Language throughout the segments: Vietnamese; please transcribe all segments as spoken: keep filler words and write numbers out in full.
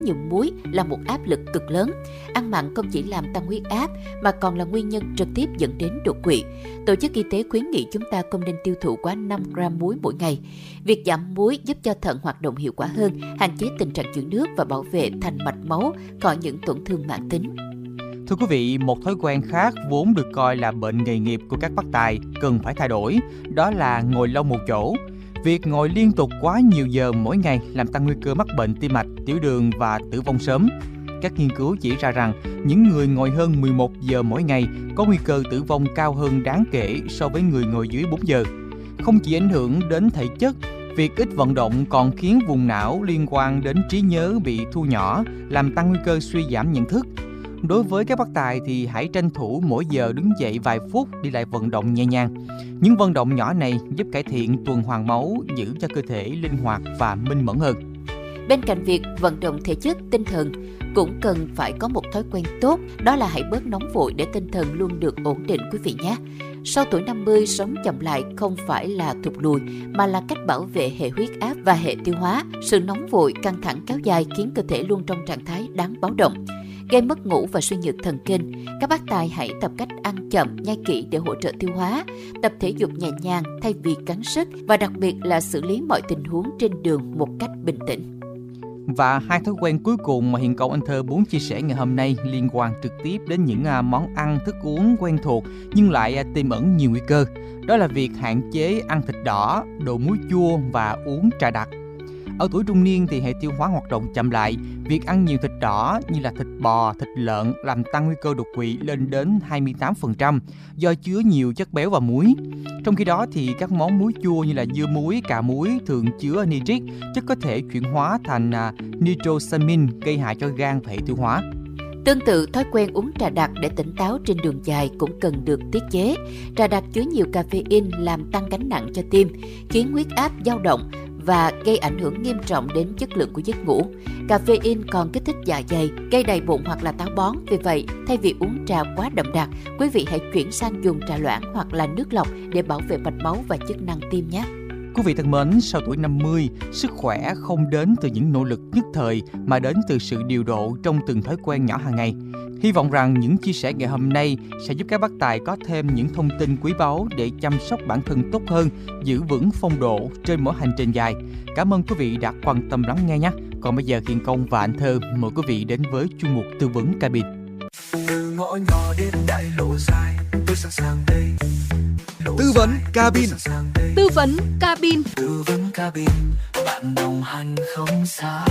nhiều muối là một áp lực cực lớn. Ăn mặn không chỉ làm tăng huyết áp mà còn là nguyên nhân trực tiếp dẫn đến đột quỵ. Tổ chức Y tế khuyến nghị chúng ta không nên tiêu thụ quá năm gram muối mỗi ngày. Việc giảm muối giúp cho thận hoạt động hiệu quả hơn, hạn chế tình trạng chữ nước và bảo vệ thành mạch máu khỏi những tổn thương mãn tính. Thưa quý vị, một thói quen khác vốn được coi là bệnh nghề nghiệp của các bác tài cần phải thay đổi, đó là ngồi lâu một chỗ. Việc ngồi liên tục quá nhiều giờ mỗi ngày làm tăng nguy cơ mắc bệnh tim mạch, tiểu đường và tử vong sớm. Các nghiên cứu chỉ ra rằng những người ngồi hơn mười một giờ mỗi ngày có nguy cơ tử vong cao hơn đáng kể so với người ngồi dưới bốn giờ. Không chỉ ảnh hưởng đến thể chất, việc ít vận động còn khiến vùng não liên quan đến trí nhớ bị thu nhỏ, làm tăng nguy cơ suy giảm nhận thức. Đối với các bác tài thì hãy tranh thủ mỗi giờ đứng dậy vài phút đi lại vận động nhẹ nhàng. Những vận động nhỏ này giúp cải thiện tuần hoàn máu, giữ cho cơ thể linh hoạt và minh mẫn hơn. Bên cạnh việc vận động thể chất, tinh thần cũng cần phải có một thói quen tốt, đó là hãy bớt nóng vội để tinh thần luôn được ổn định quý vị nhé. Sau tuổi năm mươi, sống chậm lại không phải là thụt lùi mà là cách bảo vệ hệ huyết áp và hệ tiêu hóa. Sự nóng vội, căng thẳng kéo dài khiến cơ thể luôn trong trạng thái đáng báo động, gây mất ngủ và suy nhược thần kinh. Các bác tài hãy tập cách ăn chậm, nhai kỹ để hỗ trợ tiêu hóa, tập thể dục nhẹ nhàng thay vì gắng sức và đặc biệt là xử lý mọi tình huống trên đường một cách bình tĩnh. Và hai thói quen cuối cùng mà Hiền Công Anh Thơ muốn chia sẻ ngày hôm nay liên quan trực tiếp đến những món ăn, thức uống quen thuộc nhưng lại tiềm ẩn nhiều nguy cơ. Đó là việc hạn chế ăn thịt đỏ, đồ muối chua và uống trà đặc. Ở tuổi trung niên thì hệ tiêu hóa hoạt động chậm lại, việc ăn nhiều thịt đỏ như là thịt bò, thịt lợn làm tăng nguy cơ đột quỵ lên đến hai mươi tám phần trăm do chứa nhiều chất béo và muối. Trong khi đó thì các món muối chua như là dưa muối, cà muối thường chứa nitric, chất có thể chuyển hóa thành nitrosamin gây hại cho gan và hệ tiêu hóa. Tương tự, thói quen uống trà đặc để tỉnh táo trên đường dài cũng cần được tiết chế. Trà đặc chứa nhiều caffeine làm tăng gánh nặng cho tim, khiến huyết áp dao động và gây ảnh hưởng nghiêm trọng đến chất lượng của giấc ngủ. Caffeine còn kích thích dạ dày, gây đầy bụng hoặc là táo bón. Vì vậy, thay vì uống trà quá đậm đặc, quý vị hãy chuyển sang dùng trà loãng hoặc là nước lọc để bảo vệ mạch máu và chức năng tim nhé. Quý vị thân mến, sau tuổi năm mươi, sức khỏe không đến từ những nỗ lực nhất thời mà đến từ sự điều độ trong từng thói quen nhỏ hàng ngày. Hy vọng rằng những chia sẻ ngày hôm nay sẽ giúp các bác tài có thêm những thông tin quý báu để chăm sóc bản thân tốt hơn, giữ vững phong độ trên mỗi hành trình dài. Cảm ơn quý vị đã quan tâm lắng nghe nhé. Còn bây giờ Hiền Công và Anh Thơ mời quý vị đến với chuyên mục tư vấn cabin. Từ ngõ nhỏ đến đại lộ dài, tôi sẵn sàng đây. Tư vấn cabin. Tư vấn cabin. Tư vấn cabin, bạn đồng hành không xa.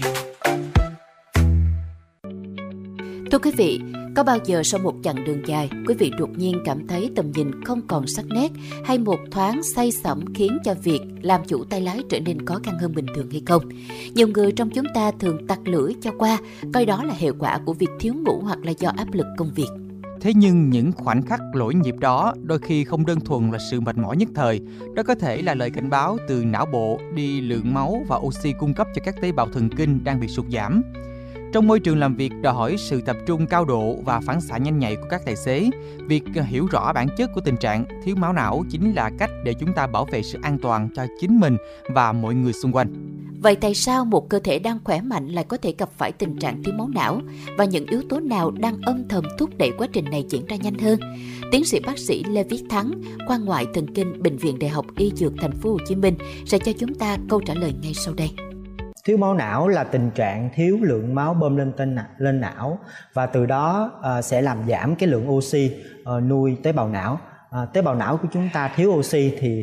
Thưa quý vị, có bao giờ sau một chặng đường dài, quý vị đột nhiên cảm thấy tầm nhìn không còn sắc nét hay một thoáng say sẩm khiến cho việc làm chủ tay lái trở nên khó khăn hơn bình thường hay không? Nhiều người trong chúng ta thường tặc lưỡi cho qua, coi đó là hệ quả của việc thiếu ngủ hoặc là do áp lực công việc. Thế nhưng những khoảnh khắc lỗi nhịp đó đôi khi không đơn thuần là sự mệt mỏi nhất thời. Đó có thể là lời cảnh báo từ não bộ đi lượng máu và oxy cung cấp cho các tế bào thần kinh đang bị sụt giảm. Trong môi trường làm việc đòi hỏi sự tập trung cao độ và phản xạ nhanh nhạy của các tài xế, việc hiểu rõ bản chất của tình trạng thiếu máu não chính là cách để chúng ta bảo vệ sự an toàn cho chính mình và mọi người xung quanh. Vậy tại sao một cơ thể đang khỏe mạnh lại có thể gặp phải tình trạng thiếu máu não và những yếu tố nào đang âm thầm thúc đẩy quá trình này diễn ra nhanh hơn? Tiến sĩ bác sĩ Lê Viết Thắng, khoa ngoại thần kinh Bệnh viện Đại học Y Dược Thành phố Hồ Chí Minh sẽ cho chúng ta câu trả lời ngay sau đây. Thiếu máu não là tình trạng thiếu lượng máu bơm lên tên lên não và từ đó uh, sẽ làm giảm cái lượng oxy uh, nuôi tế bào não. Uh, tế bào não của chúng ta thiếu oxy thì